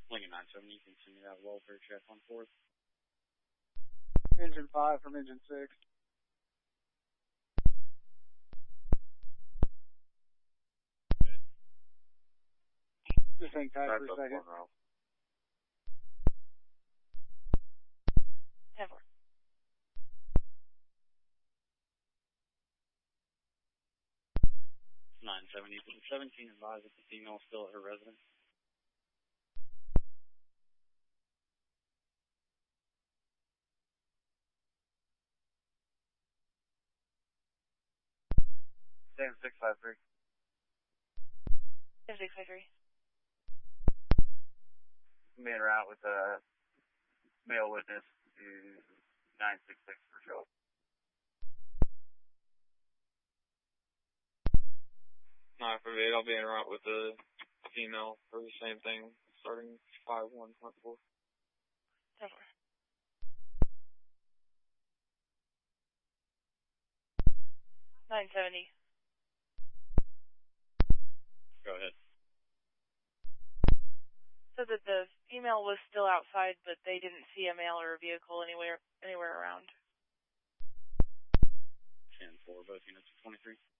Lincoln 970, you can send me that welfare check on 4th. Engine 5 from engine 6. Just hang tight for a second. Ever. It's 970, 17 advised that the female is still at her residence. Same 653. Same 653. Being route with a male witness to 966 for show. I'll be en route with the female for the same thing, starting 51.4. 970. Go ahead. So that the female was still outside, but they didn't see a male or a vehicle anywhere around. 10-4, both units of 23.